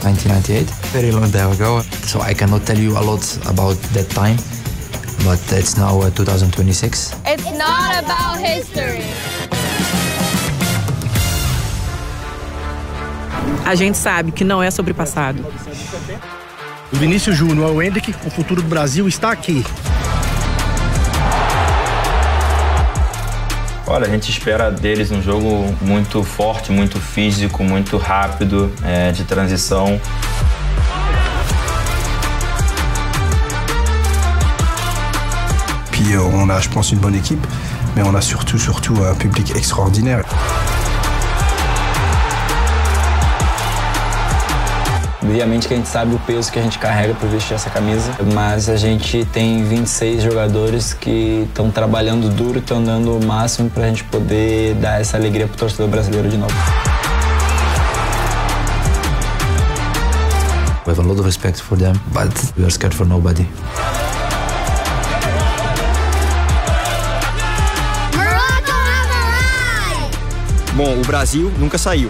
1998, very long time ago. So I cannot tell you a lot about that time, but it's now 2026. It's not about history. A gente sabe que não é sobre passado. O Vinícius Júnior, o Endrick, o futuro do Brasil está aqui. Olha, a gente espera deles um jogo muito forte, muito físico, muito rápido, de transição. Puis on a, je pense, une bonne équipe, mais on a surtout un public extraordinaire. Obviamente que a gente sabe o peso que a gente carrega por vestir essa camisa, mas a gente tem 26 jogadores que estão trabalhando duro, estão dando o máximo para a gente poder dar essa alegria pro torcedor brasileiro de novo. We have a lot of respect for them, but we are scared for nobody. Bom, o Brasil nunca saiu.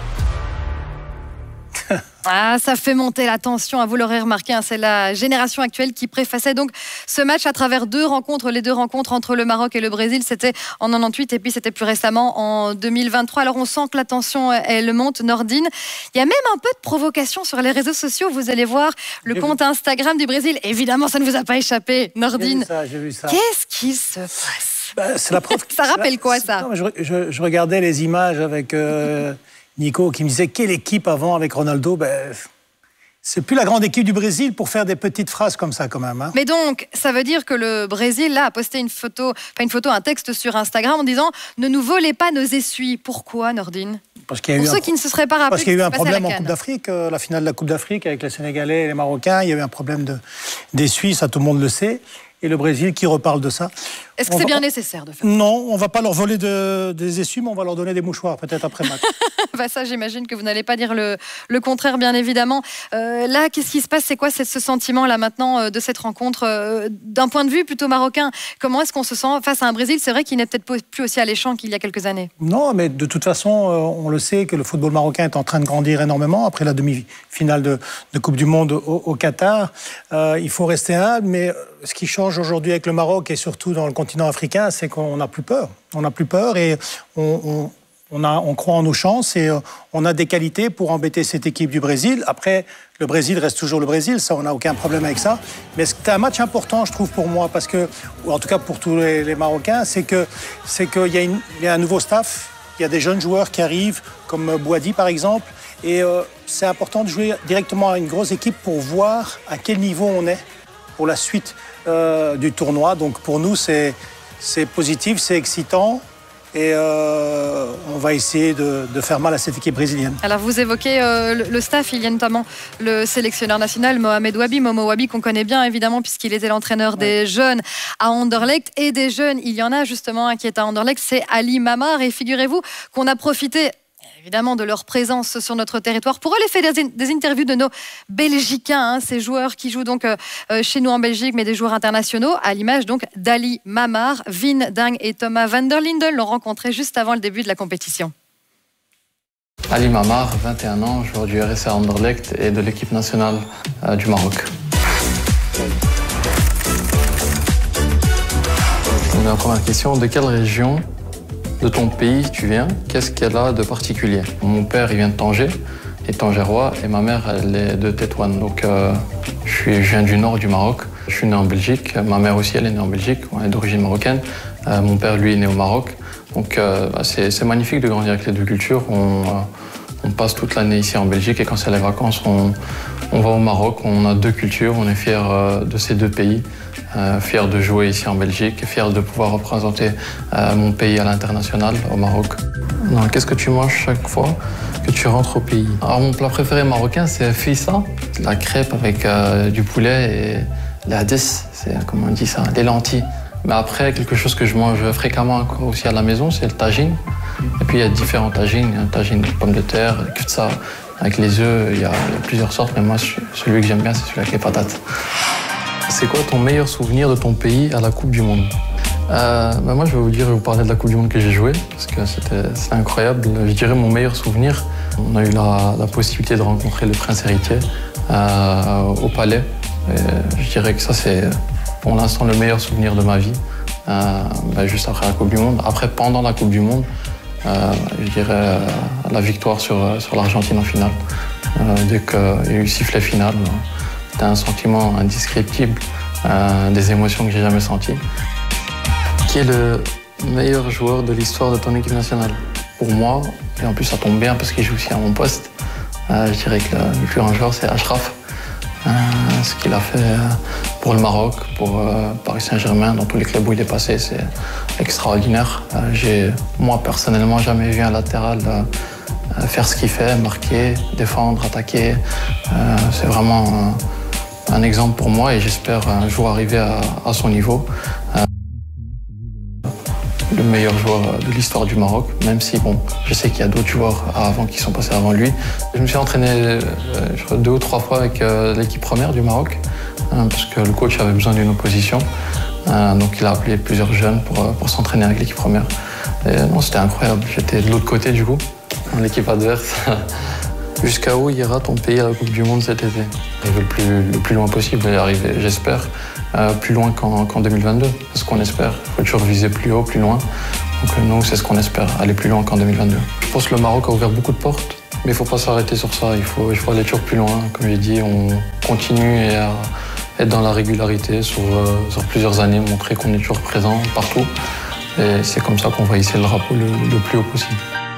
Ah, ça fait monter la tension, vous l'aurez remarqué, hein, c'est la génération actuelle qui préfaçait donc ce match à travers deux rencontres. Les deux rencontres entre le Maroc et le Brésil, c'était en 98 et puis c'était plus récemment en 2023. Alors on sent que la tension, elle monte, Nordine. Il y a même un peu de provocation sur les réseaux sociaux. Vous allez voir le compte Instagram du Brésil. Évidemment, ça ne vous a pas échappé, Nordine. J'ai vu ça. Qu'est-ce qui se passe? C'est la preuve. Ça rappelle quoi, ça? Non, je regardais les images avec... Nico qui me disait quelle équipe avant avec Ronaldo. C'est plus la grande équipe du Brésil pour faire des petites phrases comme ça quand même. Hein. Mais donc, ça veut dire que le Brésil là, a posté un texte sur Instagram en disant « Ne nous volez pas nos essuies ». Pourquoi, Nordine? Parce qu'il y a Pour ceux qui ne se seraient pas rappelés. Parce qu'il y a eu un problème en Coupe d'Afrique, la finale de la Coupe d'Afrique avec les Sénégalais et les Marocains. Il y a eu un problème d'essuie, ça tout le monde le sait. Et le Brésil qui reparle de ça. Est-ce que c'est bien nécessaire de faire ça? Non, on ne va pas leur voler des essuies, mais on va leur donner des mouchoirs, peut-être après match. Ça, j'imagine que vous n'allez pas dire le contraire, bien évidemment. Là, qu'est-ce qui se passe? C'est quoi ce sentiment-là maintenant de cette rencontre d'un point de vue plutôt marocain? Comment est-ce qu'on se sent face à un Brésil? C'est vrai qu'il n'est peut-être plus aussi alléchant qu'il y a quelques années. Non, mais de toute façon, on le sait que le football marocain est en train de grandir énormément après la demi-finale de Coupe du Monde au Qatar. Il faut rester humble, mais ce qui change aujourd'hui avec le Maroc et surtout dans le continent africain, c'est qu'on n'a plus peur. On n'a plus peur et on croit en nos chances et on a des qualités pour embêter cette équipe du Brésil. Après, le Brésil reste toujours le Brésil, ça, on n'a aucun problème avec ça. Mais c'était un match important, je trouve, pour moi, parce que, ou en tout cas pour tous les Marocains, c'est qu'il y a un nouveau staff, il y a des jeunes joueurs qui arrivent, comme Bouhaddi par exemple, et c'est important de jouer directement à une grosse équipe pour voir à quel niveau on est pour la suite du tournoi. Donc pour nous, c'est positif, c'est excitant. Et on va essayer de faire mal à cette équipe brésilienne. Alors vous évoquez le staff, il y a notamment le sélectionneur national Mohamed Wabi, Momo Wabi, qu'on connaît bien évidemment puisqu'il était l'entraîneur des jeunes à Anderlecht. Et des jeunes, il y en a justement un qui est à Anderlecht, c'est Ali Mamar. Et figurez-vous qu'on a profité évidemment de leur présence sur notre territoire pour aller faire des interviews de nos Belgicains, ces joueurs qui jouent donc chez nous en Belgique, mais des joueurs internationaux, à l'image donc d'Ali Mamar. Vin Dang et Thomas van der Linden l'ont rencontré juste avant le début de la compétition. Ali Mamar, 21 ans, joueur du RSA Anderlecht et de l'équipe nationale du Maroc. La première question, de quelle région de ton pays tu viens? Qu'est-ce qu'elle a de particulier? Mon père, il vient de Tanger, il est tangérois, et ma mère, elle est de Tétouan. Donc, je viens du nord du Maroc. Je suis né en Belgique. Ma mère aussi, elle est née en Belgique. On est d'origine marocaine. Mon père, lui, est né au Maroc. Donc, c'est magnifique de grandir avec les deux cultures. On passe toute l'année ici en Belgique et quand c'est les vacances, on va au Maroc. On a deux cultures. On est fiers de ces deux pays. Fier de jouer ici en Belgique, fier de pouvoir représenter mon pays à l'international, au Maroc. Qu'est-ce que tu manges chaque fois que tu rentres au pays? Alors, mon plat préféré marocain, c'est fissa, la crêpe avec du poulet et la hadis, c'est comment on dit ça, les lentilles. Mais après, quelque chose que je mange fréquemment aussi à la maison, c'est le tagine. Et puis il y a différents tagines, il y a un tagine de pommes de terre, de kfta, avec les œufs, il y a plusieurs sortes, mais moi celui que j'aime bien, c'est celui avec les patates. C'est quoi ton meilleur souvenir de ton pays à la Coupe du Monde? Moi, je vais vous parler de la Coupe du Monde que j'ai jouée, parce que c'était incroyable. Je dirais mon meilleur souvenir, On a eu la possibilité de rencontrer le prince héritier au palais. Et je dirais que ça, c'est pour l'instant le meilleur souvenir de ma vie, juste après la Coupe du Monde. Après, pendant la Coupe du Monde, je dirais la victoire sur l'Argentine en finale. Dès qu'il y a eu le sifflet final, c'était un sentiment indescriptible, des émotions que j'ai jamais senties. Qui est le meilleur joueur de l'histoire de ton équipe nationale? Pour moi, et en plus ça tombe bien parce qu'il joue aussi à mon poste, je dirais que le plus grand joueur c'est Achraf. Ce qu'il a fait pour le Maroc, pour Paris Saint-Germain, dans tous les clubs où il est passé, c'est extraordinaire. J'ai, moi personnellement, jamais vu un latéral faire ce qu'il fait, marquer, défendre, attaquer. C'est vraiment un exemple pour moi et j'espère un jour arriver à son niveau. Le meilleur joueur de l'histoire du Maroc, même si bon, je sais qu'il y a d'autres joueurs avant qui sont passés avant lui. Je me suis entraîné 2 ou 3 fois avec l'équipe première du Maroc, parce que le coach avait besoin d'une opposition. Donc il a appelé plusieurs jeunes pour s'entraîner avec l'équipe première. Et non, c'était incroyable. J'étais de l'autre côté du coup, dans l'équipe adverse. Jusqu'à où ira ton pays à la Coupe du Monde cet été? Le plus loin possible et arriver, j'espère, plus loin qu'en 2022. C'est ce qu'on espère. Il faut toujours viser plus haut, plus loin. Donc nous, c'est ce qu'on espère, aller plus loin qu'en 2022. Je pense que le Maroc a ouvert beaucoup de portes, mais il ne faut pas s'arrêter sur ça. Il faut aller toujours plus loin. Comme j'ai dit, on continue à être dans la régularité sur plusieurs années, montrer qu'on est toujours présent partout. Et c'est comme ça qu'on va hisser le drapeau le plus haut possible.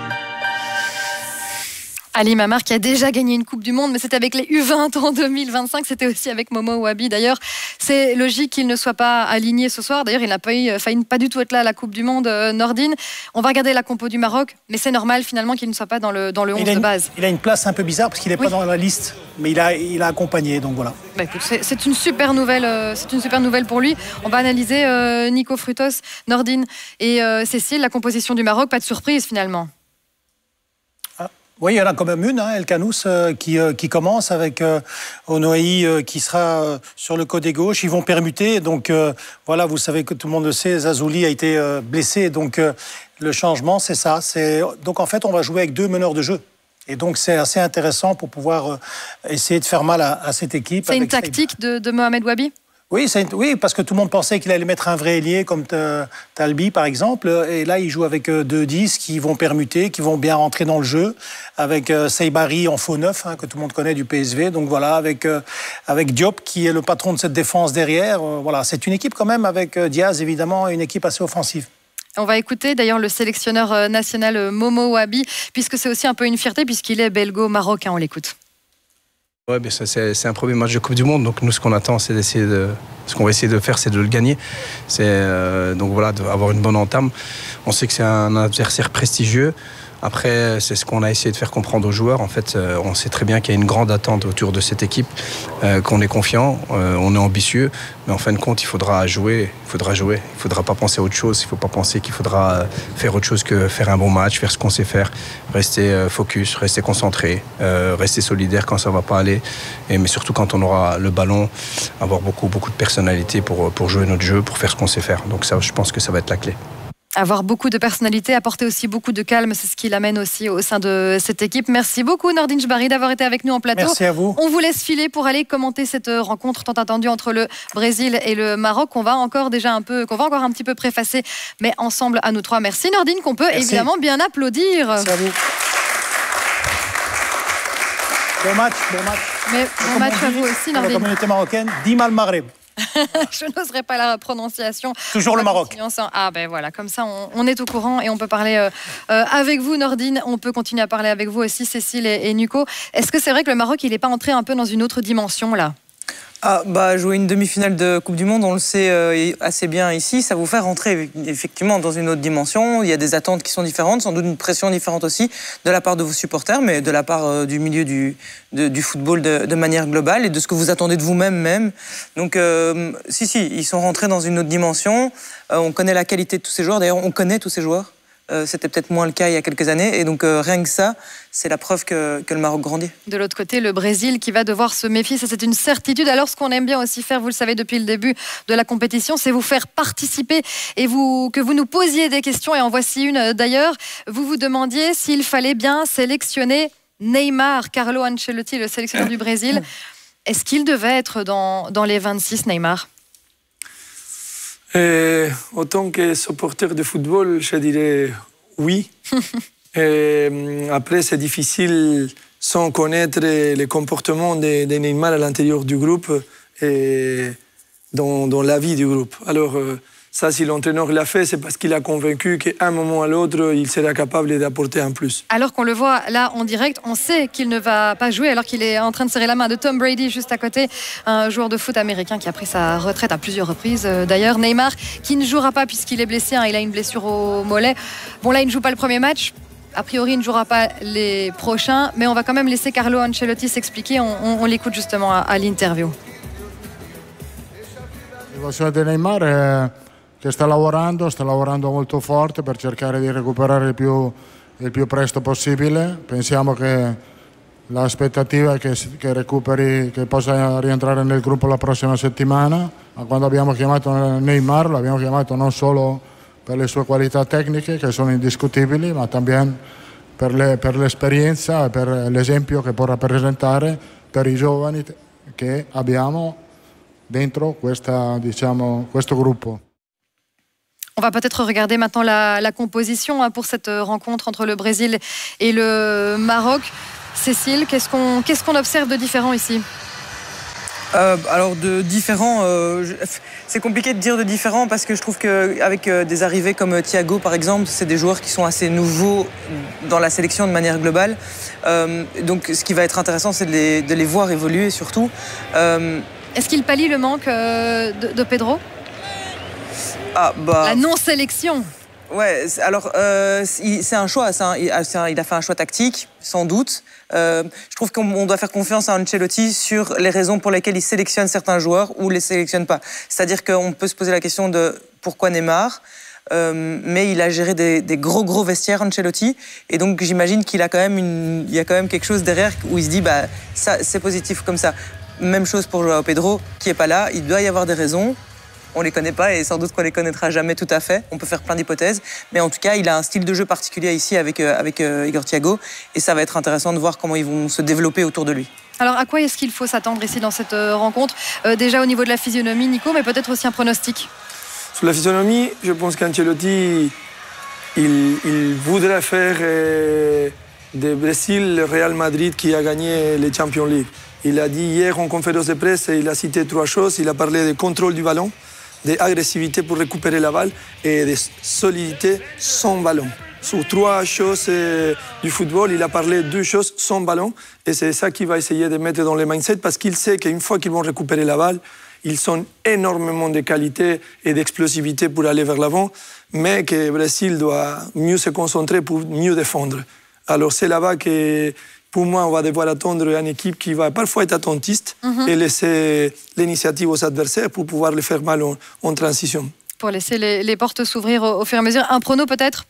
Ali Mamar qui a déjà gagné une Coupe du Monde, mais c'était avec les U20 en 2025, c'était aussi avec Momo Wabi. D'ailleurs, c'est logique qu'il ne soit pas aligné ce soir. D'ailleurs, il n'a failli pas du tout être là à la Coupe du Monde, Nordine. On va regarder la compo du Maroc, mais c'est normal finalement qu'il ne soit pas dans le 11 de base. Il a une place un peu bizarre parce qu'il n'est pas dans la liste, mais il a accompagné, donc voilà. Bah, écoute, c'est une super nouvelle pour lui. On va analyser Nico Frutos, Nordine et Cécile, la composition du Maroc. Pas de surprise finalement. Oui, il y en a quand même une, El Kanous, qui commence avec Onoahi qui sera sur le côté gauche. Ils vont permuter. Donc voilà, vous savez que tout le monde le sait, Zazouli a été blessé. Donc le changement, c'est ça. Donc en fait, on va jouer avec 2 meneurs de jeu. Et donc c'est assez intéressant pour pouvoir essayer de faire mal à cette équipe. C'est une tactique de Mohamed Wabi? Oui, parce que tout le monde pensait qu'il allait mettre un vrai ailier comme Talbi, par exemple. Et là, il joue avec 2 10 qui vont permuter, qui vont bien rentrer dans le jeu. Avec Seybari en faux neuf, que tout le monde connaît du PSV. Donc voilà, avec Diop, qui est le patron de cette défense derrière. Voilà, c'est une équipe quand même, avec Diaz, évidemment, une équipe assez offensive. On va écouter d'ailleurs le sélectionneur national Momo Wabi, puisque c'est aussi un peu une fierté, puisqu'il est belgo-marocain. On l'écoute. Ouais, mais c'est un premier match de Coupe du Monde, donc nous ce qu'on attend, c'est ce qu'on va essayer de faire, c'est de le gagner. Donc voilà, d'avoir une bonne entame. On sait que c'est un adversaire prestigieux. Après, c'est ce qu'on a essayé de faire comprendre aux joueurs. En fait, on sait très bien qu'il y a une grande attente autour de cette équipe, qu'on est confiant, on est ambitieux, mais en fin de compte, il faudra jouer. Il ne faudra pas penser à autre chose. Il ne faut pas penser qu'il faudra faire autre chose que faire un bon match, faire ce qu'on sait faire, rester focus, rester concentré, rester solidaire quand ça ne va pas aller, mais surtout quand on aura le ballon, avoir beaucoup de personnalité pour jouer notre jeu, pour faire ce qu'on sait faire. Donc ça, je pense que ça va être la clé. Avoir beaucoup de personnalité, apporter aussi beaucoup de calme, c'est ce qui l'amène aussi au sein de cette équipe. Merci beaucoup Nordine Jbari d'avoir été avec nous en plateau. Merci à vous. On vous laisse filer pour aller commenter cette rencontre tant attendue entre le Brésil et le Maroc. qu'on va encore un petit peu préfacer, mais ensemble à nous 3. Merci Nordine, qu'on peut évidemment bien applaudir. Merci à vous. Bon match. Mais bon match à vous aussi Nordine. La communauté marocaine, Dima al Maghreb. Je n'oserais pas la prononciation. Toujours le Maroc. Ah ben voilà, comme ça on est au courant et on peut parler avec vous Nordine, on peut continuer à parler avec vous aussi Cécile et Nico. Est-ce que c'est vrai que le Maroc il n'est pas entré un peu dans une autre dimension là? Jouer une demi-finale de Coupe du Monde, on le sait assez bien ici, ça vous fait rentrer effectivement dans une autre dimension. Il y a des attentes qui sont différentes, sans doute une pression différente aussi de la part de vos supporters, mais de la part du milieu du football de manière globale et de ce que vous attendez de vous-même. Donc si, ils sont rentrés dans une autre dimension. On connaît la qualité de tous ces joueurs, d'ailleurs on connaît tous ces joueurs. C'était peut-être moins le cas il y a quelques années. Et donc, rien que ça, c'est la preuve que le Maroc grandit. De l'autre côté, le Brésil qui va devoir se méfier. Ça, c'est une certitude. Alors, ce qu'on aime bien aussi faire, vous le savez depuis le début de la compétition, c'est vous faire participer et que vous nous posiez des questions. Et en voici une d'ailleurs. Vous vous demandiez s'il fallait bien sélectionner Neymar, Carlo Ancelotti, le sélectionneur du Brésil, est-ce qu'il devait être dans les 26, Neymar? Autant que supporter de football, je dirais oui. Après, c'est difficile sans connaître les comportements de Neymar à l'intérieur du groupe et dans la vie du groupe. Alors, ça, si l'entraîneur l'a fait, c'est parce qu'il a convaincu qu'à un moment ou à l'autre, il sera capable d'apporter un plus. Alors qu'on le voit là en direct, on sait qu'il ne va pas jouer alors qu'il est en train de serrer la main de Tom Brady juste à côté, un joueur de foot américain qui a pris sa retraite à plusieurs reprises. D'ailleurs, Neymar qui ne jouera pas puisqu'il est blessé, il a une blessure au mollet. Bon, là, il ne joue pas le premier match. A priori, il ne jouera pas les prochains, mais on va quand même laisser Carlo Ancelotti s'expliquer. On l'écoute justement à l'interview. La situazione di Neymar è che sta lavorando molto forte per cercare di recuperare il più presto possibile. Pensiamo che l'aspettativa è che recuperi, che possa rientrare nel gruppo la prossima settimana. Ma quando abbiamo chiamato Neymar, l'abbiamo chiamato non solo per le sue qualità tecniche che sono indiscutibili, ma también per l'esperienza e per l'esempio che può rappresentare per i giovani che abbiamo dentro questo gruppo. On va peut-être regarder maintenant la composition pour cette rencontre entre le Brésil et le Maroc. Cécile, qu'est-ce qu'on observe de différent ici? Alors de différent, c'est compliqué de dire de différent parce que je trouve qu'avec des arrivées comme Thiago par exemple, c'est des joueurs qui sont assez nouveaux dans la sélection de manière globale. Donc ce qui va être intéressant, c'est de les voir évoluer surtout. Est-ce qu'il pallie le manque de Pedro? La non-sélection. Ouais, alors c'est un choix, il a fait un choix tactique, sans doute. Je trouve qu'on doit faire confiance à Ancelotti sur les raisons pour lesquelles il sélectionne certains joueurs ou les sélectionne pas. C'est-à-dire qu'on peut se poser la question de pourquoi Neymar, mais il a géré des gros vestiaires Ancelotti, et donc j'imagine qu'il a quand même il y a quand même quelque chose derrière où il se dit ça c'est positif comme ça. Même chose pour Joao Pedro qui est pas là, il doit y avoir des raisons. On les connaît pas et sans doute qu'on les connaîtra jamais tout à fait. On peut faire plein d'hypothèses, mais en tout cas, il a un style de jeu particulier ici avec Igor Thiago, et ça va être intéressant de voir comment ils vont se développer autour de lui. Alors, à quoi est-ce qu'il faut s'attendre ici dans cette rencontre? Déjà au niveau de la physionomie, Nico, mais peut-être aussi un pronostic. Sur la physionomie, je pense qu'Ancelotti, il voudrait faire de Brésil le Real Madrid qui a gagné les Champions League. Il a dit hier en conférence de presse, il a cité 3 choses. Il a parlé de contrôle du ballon, d'agressivité pour récupérer la balle et de solidité sans ballon. Sur 3 choses du football, il a parlé de 2 choses sans ballon. Et c'est ça qu'il va essayer de mettre dans les mindsets parce qu'il sait qu'une fois qu'ils vont récupérer la balle, ils ont énormément de qualité et d'explosivité pour aller vers l'avant, mais que le Brésil doit mieux se concentrer pour mieux défendre. Alors c'est là-bas que, pour moi, on va devoir attendre une équipe qui va parfois être attentiste et laisser l'initiative aux adversaires pour pouvoir les faire mal en transition. Pour laisser les portes s'ouvrir au fur et à mesure. Un prono peut-être?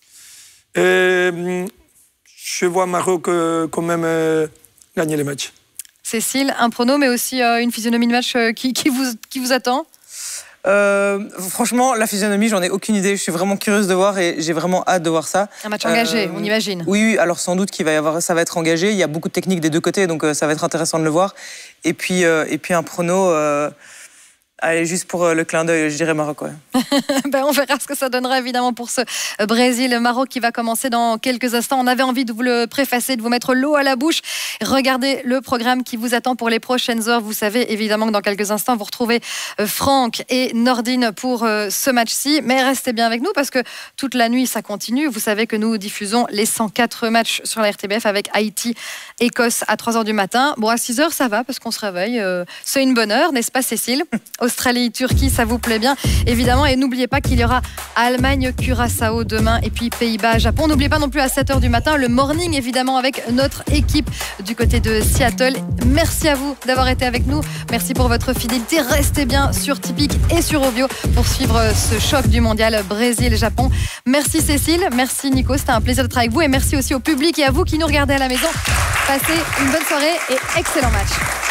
Je vois Maroc quand même gagner les matchs. Cécile, un prono, mais aussi une physionomie de match qui vous attend? Franchement, la physionomie, j'en ai aucune idée. Je suis vraiment curieuse de voir et j'ai vraiment hâte de voir ça. Un match engagé, on imagine. Oui, alors sans doute ça va être engagé. Il y a beaucoup de techniques des deux côtés, donc ça va être intéressant de le voir. Et puis un prono. Allez, juste pour le clin d'œil, je dirais Maroc. Ouais. On verra ce que ça donnera évidemment pour ce Brésil-Maroc qui va commencer dans quelques instants. On avait envie de vous le préfacer, de vous mettre l'eau à la bouche. Regardez le programme qui vous attend pour les prochaines heures. Vous savez évidemment que dans quelques instants, vous retrouvez Franck et Nordine pour ce match-ci. Mais restez bien avec nous parce que toute la nuit, ça continue. Vous savez que nous diffusons les 104 matchs sur la RTBF avec Haïti-Écosse à 3h du matin. Bon, à 6h, ça va parce qu'on se réveille. C'est une bonne heure, n'est-ce pas Cécile? Australie, Turquie, ça vous plaît bien évidemment, et n'oubliez pas qu'il y aura Allemagne, Curaçao demain et puis Pays-Bas, Japon. N'oubliez pas non plus à 7h du matin le morning évidemment avec notre équipe du côté de Seattle. Merci à vous d'avoir été avec nous, merci pour votre fidélité, restez bien sur Tipeee et sur Ovio pour suivre ce choc du mondial Brésil-Japon. Merci Cécile, merci Nico, c'était un plaisir d'être avec vous et merci aussi au public et à vous qui nous regardez à la maison. Passez une bonne soirée et excellent match.